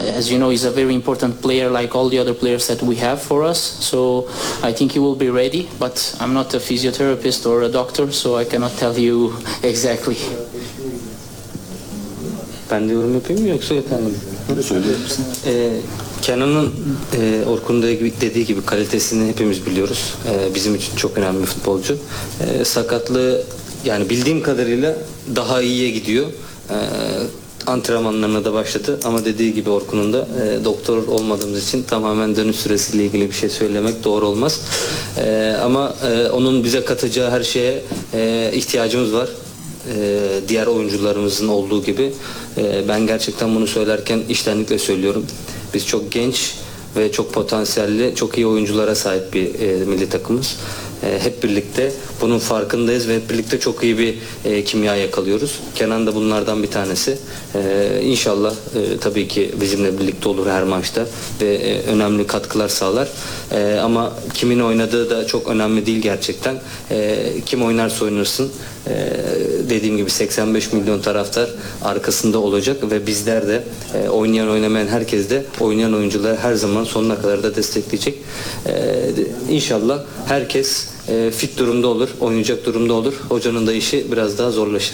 as you know, he's a very important player like all the other players that we have for us. So I think he will be ready, but I'm not a physiotherapist or a doctor, so I cannot tell you exactly. Ben de yorum yapayım mı yoksa yeterli mi? Kenan'ın Orkun'un dediği gibi kalitesini hepimiz biliyoruz. Bizim için çok önemli bir futbolcu. Sakatlığı yani bildiğim kadarıyla daha iyiye gidiyor. Antrenmanlarına da başladı ama dediği gibi Orkun'un da doktor olmadığımız için tamamen dönüş süresiyle ilgili bir şey söylemek doğru olmaz. Ama onun bize katacağı her şeye ihtiyacımız var. Diğer oyuncularımızın olduğu gibi ben gerçekten bunu söylerken içtenlikle söylüyorum. Biz çok genç ve çok potansiyelli, çok iyi oyunculara sahip bir milli takımız. Hep birlikte bunun farkındayız ve hep birlikte çok iyi bir kimya yakalıyoruz. Kenan da bunlardan bir tanesi. İnşallah tabii ki bizimle birlikte olur her maçta ve önemli katkılar sağlar. Ama kimin oynadığı da çok önemli değil gerçekten. Kim oynarsa oynasın. Dediğim gibi 85 milyon taraftar arkasında olacak ve bizler de oynayan oynamayan herkes de oynayan oyuncuları her zaman sonuna kadar da destekleyecek. İnşallah herkes fit durumda olur, oynayacak durumda olur. Hocanın da işi biraz daha zorlaşır.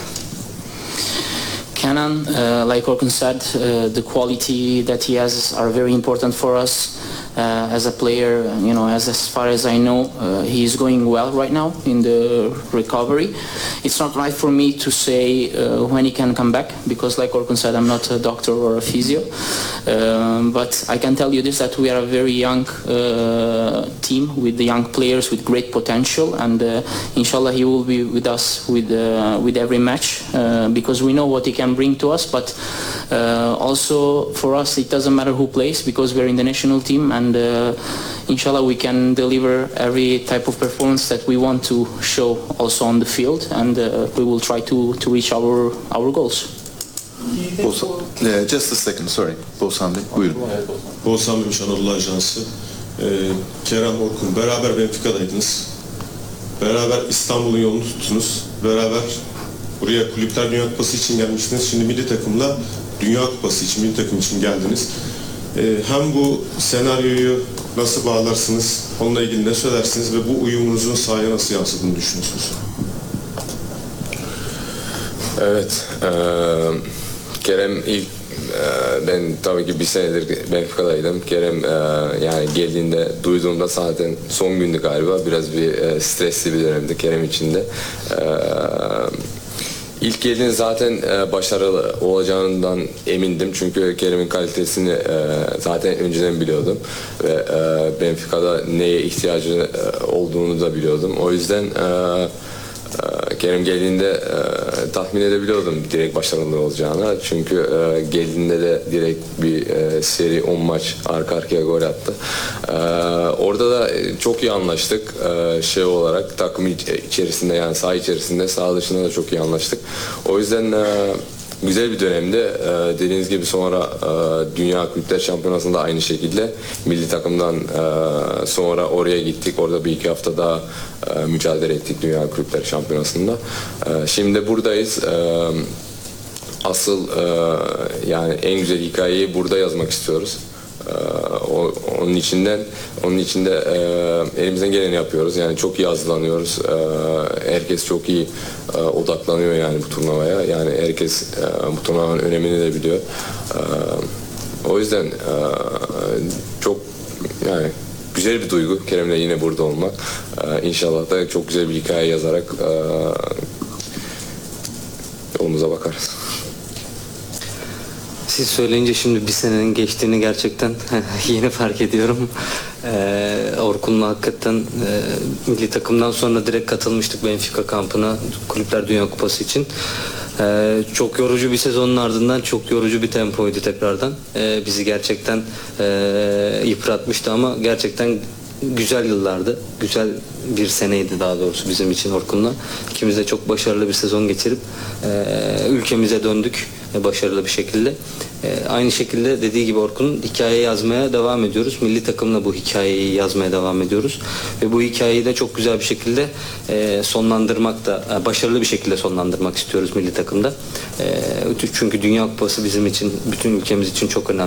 Kenan, like Orkun said, the quality that he has are very important for us. As a player, you know, as far as I know, he is going well right now in the recovery. It's not right for me to say when he can come back because, like Orkun said, I'm not a doctor or a physio. But I can tell you this: that we are a very young team with the young players with great potential, and inshallah he will be with us with every match because we know what he can bring to us. But also for us, it doesn't matter who plays because we're in the national team and. Inshallah we can deliver every type of performance that we want to show also on the field and we will try to reach our goals. Just a second, sorry. Boğsan Bey, buyurun. Boğsan Bey, Anadolu Ajansı. Kerem, Orkun, beraber Benfica'daydınız. Beraber İstanbul'un yolunu tuttunuz. Beraber buraya Kulüpler Dünya Kupası için gelmiştiniz. Şimdi milli takımla Dünya Kupası için, milli takım için geldiniz. Hem bu senaryoyu nasıl bağlarsınız, onunla ilgili ne söylersiniz ve bu uyumunuzun sahaya nasıl yansıdığını düşünüyorsunuz? Evet, Kerem ben tabii ki bir senedir Benfica'daydım. Kerem yani geldiğinde duyduğumda zaten son gündü galiba, biraz bir stresli bir dönemdi Kerem için de. İlk geldiğinde zaten başarılı olacağından emindim çünkü Kerem'in kalitesini zaten önceden biliyordum ve Benfica'da neye ihtiyacı olduğunu da biliyordum. O yüzden Kerem geldiğinde tahmin edebiliyordum direkt başarılı olacağını çünkü geldiğinde de direkt bir seri 10 maç arka arkaya gol attı. Orada da çok iyi anlaştık şey olarak takım içerisinde yani saha içerisinde saha dışında da çok iyi anlaştık. O yüzden güzel bir dönemde dediğiniz gibi sonra Dünya Kulüpler Şampiyonası'nda aynı şekilde milli takımdan sonra oraya gittik. Orada bir iki hafta daha mücadele ettik Dünya Kulüpler Şampiyonası'nda. Şimdi buradayız. Asıl yani en güzel hikayeyi burada yazmak istiyoruz. Onun için de elimizden geleni yapıyoruz. Yani çok iyi hazırlanıyoruz. Herkes çok iyi odaklanıyor yani bu turnuvaya. Yani herkes bu turnuvanın önemini de biliyor. O yüzden çok yani güzel bir duygu Kerem'le yine burada olmak. İnşallah da çok güzel bir hikaye yazarak yolumuza bakarız. Siz söyleyince şimdi bir senenin geçtiğini gerçekten yeni fark ediyorum. Orkun'la hakikaten milli takımdan sonra direkt katılmıştık Benfica kampına Kulüpler Dünya Kupası için. Çok yorucu bir sezonun ardından çok yorucu bir tempoydu tekrardan. Bizi gerçekten yıpratmıştı ama gerçekten güzel yıllardı. Güzel bir seneydi daha doğrusu bizim için Orkun'la. İkimiz de çok başarılı bir sezon geçirip ülkemize döndük başarılı bir şekilde. Aynı şekilde dediği gibi Orkun'un hikaye yazmaya devam ediyoruz. Milli takımla bu hikayeyi yazmaya devam ediyoruz. Ve bu hikayeyi de çok güzel bir şekilde sonlandırmak da, başarılı bir şekilde sonlandırmak istiyoruz milli takımda. Çünkü Dünya Kupası bizim için, bütün ülkemiz için çok önemli.